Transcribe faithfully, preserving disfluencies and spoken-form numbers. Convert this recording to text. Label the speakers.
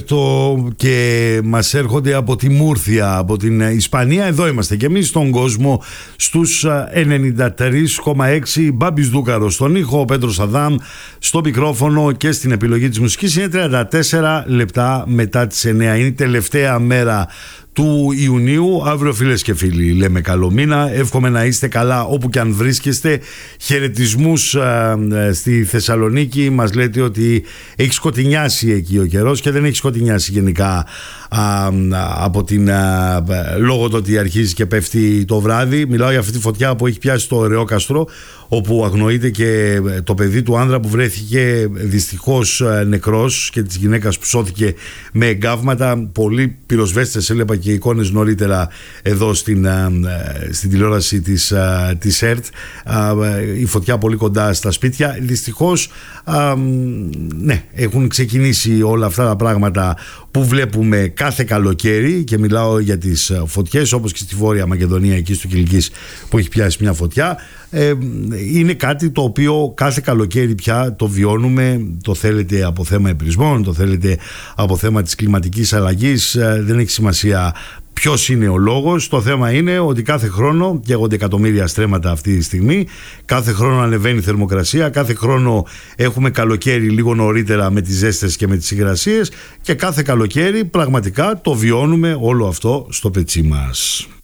Speaker 1: το και μας έρχονται από τη Μούρθια, από την Ισπανία. Εδώ είμαστε και εμείς στον κόσμο στους ενενήντα τρία κόμμα έξι. Μπάμπης Δούκαρος στον ήχο, ο Πέτρος Αδάμ στο μικρόφωνο και στην επιλογή της μουσικής. Είναι τριάντα τέσσερα λεπτά μετά τις εννιά. Είναι η τελευταία μέρα του Ιουνίου. Αύριο, φίλες και φίλοι, λέμε καλό μήνα. Εύχομαι να είστε καλά όπου και αν βρίσκεστε. Χαιρετισμούς α, στη Θεσσαλονίκη. Μας λέτε ότι έχει σκοτεινιάσει εκεί ο καιρός και δεν έχει σκοτεινιάσει γενικά α, από την α, λόγω του ότι αρχίζει και πέφτει το βράδυ. Μιλάω για αυτή τη φωτιά που έχει πιάσει το Ρεόκαστρο, όπου αγνοείται και το παιδί του άνδρα που βρέθηκε δυστυχώς νεκρός και της γυναίκας που σώθηκε με εγκάβματα. Πολλοί πυροσβέστες, έλεπα και εικόνες νωρίτερα εδώ στην, στην τηλεόραση της, της ΕΡΤ. Η φωτιά πολύ κοντά στα σπίτια. Δυστυχώς ναι, έχουν ξεκινήσει όλα αυτά τα πράγματα που βλέπουμε κάθε καλοκαίρι, και μιλάω για τις φωτιές όπως και στη Βόρεια Μακεδονία, εκεί στο Κιλκής που έχει πιάσει μια φωτιά. Ε, είναι κάτι το οποίο κάθε καλοκαίρι πια το βιώνουμε. Το θέλετε από θέμα επρισμών, το θέλετε από θέμα της κλιματικής αλλαγής, ε, δεν έχει σημασία ποιος είναι ο λόγος. Το θέμα είναι ότι κάθε χρόνο καίγονται εκατομμύρια στρέμματα αυτή τη στιγμή, κάθε χρόνο ανεβαίνει η θερμοκρασία, κάθε χρόνο έχουμε καλοκαίρι λίγο νωρίτερα με τις ζέστες και με τις υγρασίες, και κάθε καλοκαίρι πραγματικά το βιώνουμε όλο αυτό στο πετσί μας.